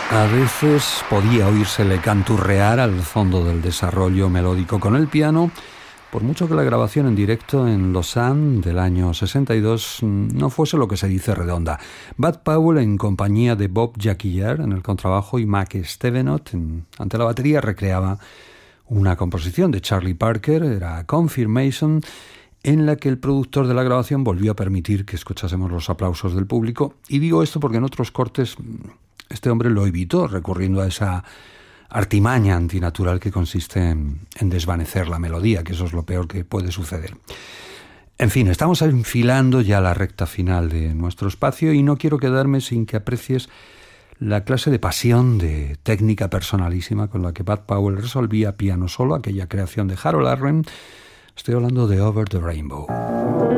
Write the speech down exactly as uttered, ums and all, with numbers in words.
A veces podía oírsele canturrear al fondo del desarrollo melódico con el piano, por mucho que la grabación en directo en Lausanne del año sesenta y dos no fuese lo que se dice redonda. Bud Powell, en compañía de Bob Jacquiller en el contrabajo y Mac Stevenot en, ante la batería, recreaba una composición de Charlie Parker, era Confirmation, en la que el productor de la grabación volvió a permitir que escuchásemos los aplausos del público. Y digo esto porque en otros cortes este hombre lo evitó, recurriendo a esa artimaña antinatural que consiste en, en desvanecer la melodía, que eso es lo peor que puede suceder. En fin, estamos enfilando ya la recta final de nuestro espacio y no quiero quedarme sin que aprecies la clase de pasión, de técnica personalísima con la que Bud Powell resolvía piano solo aquella creación de Harold Arlen. Estoy hablando de Over the Rainbow.